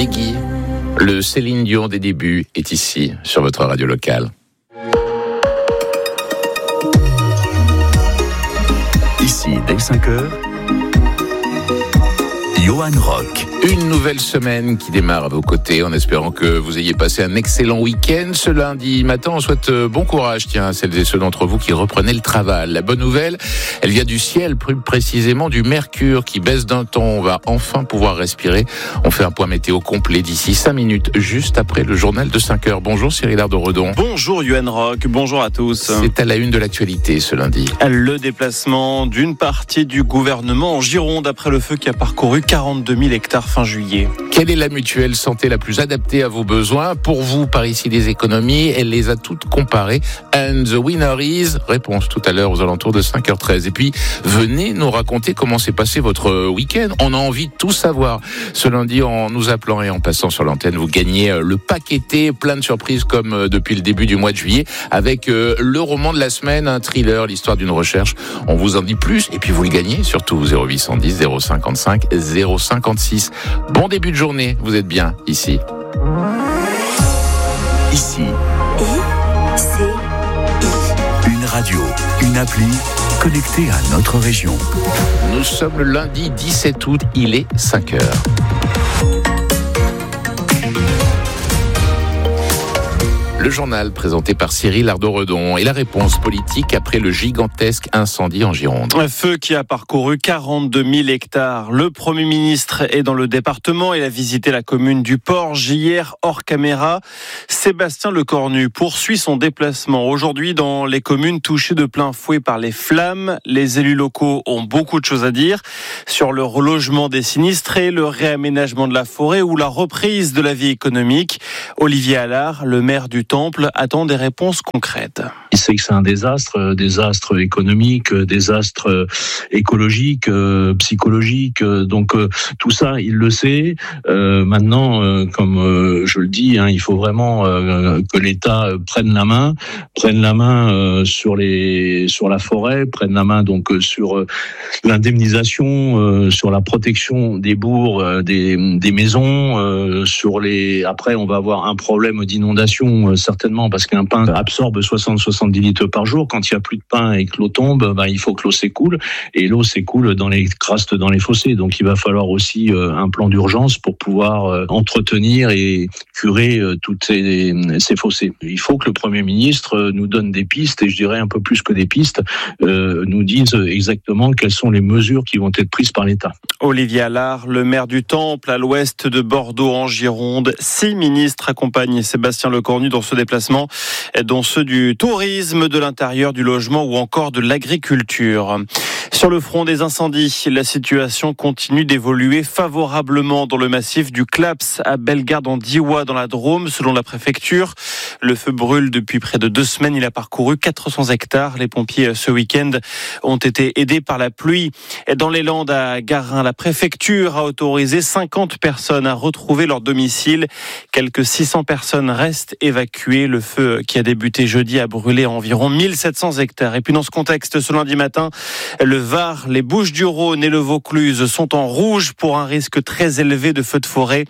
Biggie, le Céline Dion des débuts est ici, sur votre radio locale. Ici, dès 5h, Johan Rock. Une nouvelle semaine qui démarre à vos côtés en espérant que vous ayez passé un excellent week-end. Ce lundi matin, on souhaite bon courage, à celles et ceux d'entre vous qui reprenaient le travail. La bonne nouvelle, elle vient du ciel, plus précisément du mercure qui baisse d'un ton. On va enfin pouvoir respirer. On fait un point météo complet d'ici 5 minutes, juste après le journal de 5h. Bonjour Cyril Ardo-Redon. Bonjour Johan Rock, bonjour à tous. C'est à la une de l'actualité ce lundi. Le déplacement d'une partie du gouvernement en Gironde après le feu qui a parcouru 42 000 hectares fin juillet. Quelle est la mutuelle santé la plus adaptée à vos besoins? Pour vous, par ici des économies, elle les a toutes comparées. And the winner is... Réponse tout à l'heure aux alentours de 5h13. Et puis, venez nous raconter comment s'est passé votre week-end. On a envie de tout savoir. Ce lundi, en nous appelant et en passant sur l'antenne, vous gagnez le paqueté, plein de surprises comme depuis le début du mois de juillet, avec le roman de la semaine, un thriller, l'histoire d'une recherche. On vous en dit plus et puis vous le gagnez, surtout 0810 055 056. Bon début de journée, vous êtes bien ici. Ici. Une radio, une appli connectée à notre région. Nous sommes le lundi 17 août, il est 5h. Le journal présenté par Cyril Ardo-Redon et la réponse politique après le gigantesque incendie en Gironde. Un feu qui a parcouru 42 000 hectares. Le Premier ministre est dans le département. Il a visité la commune du Porge hier hors caméra. Sébastien Lecornu poursuit son déplacement aujourd'hui dans les communes touchées de plein fouet par les flammes. Les élus locaux ont beaucoup de choses à dire sur le relogement des sinistrés, le réaménagement de la forêt ou la reprise de la vie économique. Olivier Allard, le maire du Temple, attend des réponses concrètes. Il sait que c'est un désastre économique, désastre écologique, psychologique. Donc tout ça, il le sait. Maintenant, comme je le dis, il faut vraiment que l'État prenne la main sur la forêt, prenne la main donc sur l'indemnisation, sur la protection des bourgs, des maisons, Après, on va avoir un problème d'inondation certainement parce qu'un pin absorbe 60-70 litres par jour. Quand il n'y a plus de pin et que l'eau tombe, il faut que l'eau s'écoule et l'eau s'écoule dans les crastes, dans les fossés. Donc il va falloir aussi un plan d'urgence pour pouvoir entretenir et curer toutes ces fossés. Il faut que le Premier ministre nous donne des pistes et je dirais un peu plus que des pistes, nous dise exactement quelles sont les mesures qui vont être prises par l'État. Olivier Allard, le maire du Temple à l'ouest de Bordeaux en Gironde. 6 ministres accompagnent Sébastien Lecornu dans ce déplacement, dont ceux du tourisme, de l'intérieur, du logement ou encore de l'agriculture. Sur le front des incendies, la situation continue d'évoluer favorablement dans le massif du Claps à Bellegarde en Diois dans la Drôme, selon la préfecture. Le feu brûle depuis près de 2 semaines. Il a parcouru 400 hectares. Les pompiers, ce week-end, ont été aidés par la pluie. Dans les Landes à Garin, la préfecture a autorisé 50 personnes à retrouver leur domicile. Quelques 600 personnes restent évacuées. Le feu qui a débuté jeudi a brûlé environ 1700 hectares. Et puis dans ce contexte, ce lundi matin, le Var, les Bouches-du-Rhône et le Vaucluse sont en rouge pour un risque très élevé de feux de forêt.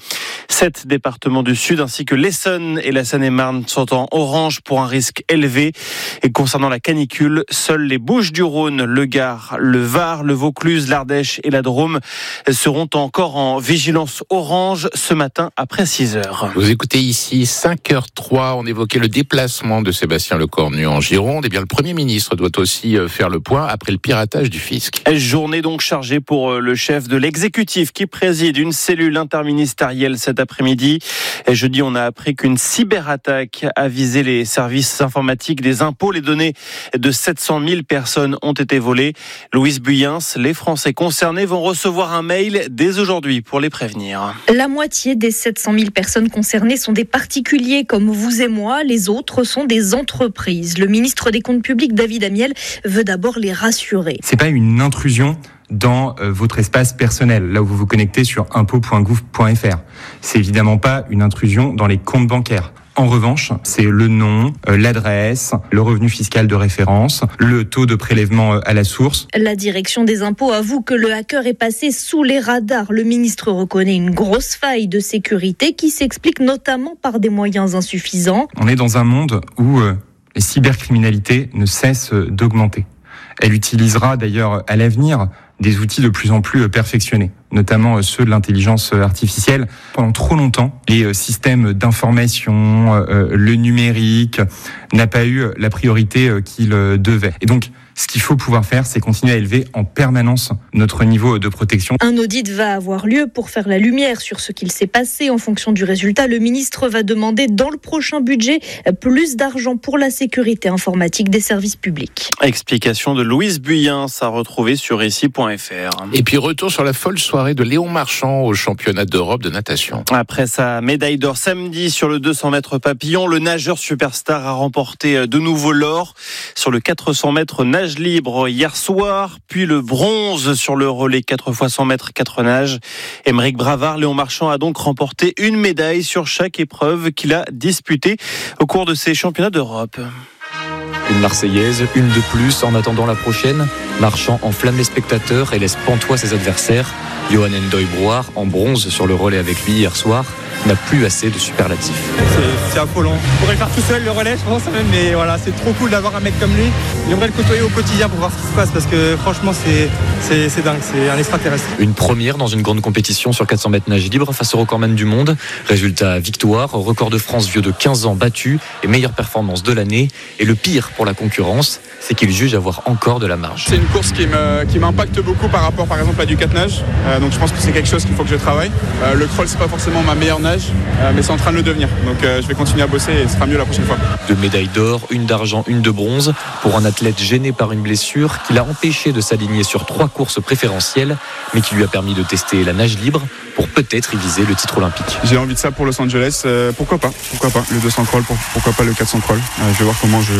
7 départements du Sud ainsi que l'Essonne et la Seine-et-Marne sont en orange pour un risque élevé. Et concernant la canicule, seuls les Bouches-du-Rhône, le Gard, le Var, le Vaucluse, l'Ardèche et la Drôme seront encore en vigilance orange ce matin après 6h. Vous écoutez ici 5h03, on évoquait le déplacement de Sébastien Lecornu en Gironde. Eh bien, le Premier ministre doit aussi faire le point après le piratage du fisc. Journée donc chargée pour le chef de l'exécutif qui préside une cellule interministérielle cet après-midi. Et jeudi, on a appris qu'une cyberattaque a visé les services informatiques des impôts. Les données de 700 000 personnes ont été volées. Louise Buyens, les Français concernés vont recevoir un mail dès aujourd'hui pour les prévenir. La moitié des 700 000 personnes concernées sont des particuliers comme vous et moi. Les autres sont des entreprises. Le ministre des Comptes publics, David Amiel, veut d'abord les rassurer. C'est pas une intrusion dans votre espace personnel, là où vous vous connectez sur impôts.gouv.fr. C'est évidemment pas une intrusion dans les comptes bancaires. En revanche, c'est le nom, l'adresse, le revenu fiscal de référence, le taux de prélèvement à la source. La direction des impôts avoue que le hacker est passé sous les radars. Le ministre reconnaît une grosse faille de sécurité qui s'explique notamment par des moyens insuffisants. On est dans un monde où la cybercriminalité ne cesse d'augmenter. Elle utilisera d'ailleurs à l'avenir des outils de plus en plus perfectionnés, notamment ceux de l'intelligence artificielle. Pendant trop longtemps, les systèmes d'information, le numérique n'a pas eu la priorité qu'il devait. Et donc, ce qu'il faut pouvoir faire, c'est continuer à élever en permanence notre niveau de protection. Un audit va avoir lieu pour faire la lumière sur ce qu'il s'est passé. En fonction du résultat, le ministre va demander dans le prochain budget plus d'argent pour la sécurité informatique des services publics. Explication de Louise Buyen, à retrouver sur ici.fr. Et puis retour sur la folle soirée de Léon Marchand au championnat d'Europe de natation. Après sa médaille d'or samedi sur le 200 mètres papillon, le nageur superstar a remporté de nouveau l'or sur le 400 mètres nage libre hier soir, puis le bronze sur le relais 4x100 mètres 4 nages. Émeric Bravard, Léon Marchand a donc remporté une médaille sur chaque épreuve qu'il a disputée au cours de ces championnats d'Europe. Une Marseillaise, une de plus en attendant la prochaine. Marchand enflamme les spectateurs et laisse pantois ses adversaires. Johan Ndoye-Brouard, en bronze sur le relais avec lui hier soir, n'a plus assez de superlatifs. C'est affolant. Je pourrais le faire tout seul le relais, je pense même, mais voilà, c'est trop cool d'avoir un mec comme lui. J'aimerais le côtoyer au quotidien pour voir ce qui se passe parce que franchement c'est dingue, c'est un extraterrestre. Une première dans une grande compétition sur 400 mètres nage libre face au recordman du monde. Résultat, victoire, record de France vieux de 15 ans battu et meilleure performance de l'année. Et le pire pour la concurrence, c'est qu'il juge avoir encore de la marge. C'est une course qui m'impacte beaucoup par rapport par exemple à du 4 nage, donc je pense que c'est quelque chose qu'il faut que je travaille. Le crawl c'est pas forcément ma meilleure nage, mais c'est en train de le devenir, donc je vais continuer à bosser et ce sera mieux la prochaine fois. 2 médailles d'or, une d'argent, une de bronze pour un athlète gêné par une blessure qui l'a empêché de s'aligner sur 3 courses préférentielles, mais qui lui a permis de tester la nage libre pour peut-être y viser le titre olympique. J'ai envie de ça pour Los Angeles, pourquoi pas le 200 crawl, pourquoi pas le 400 crawl, je vais voir comment je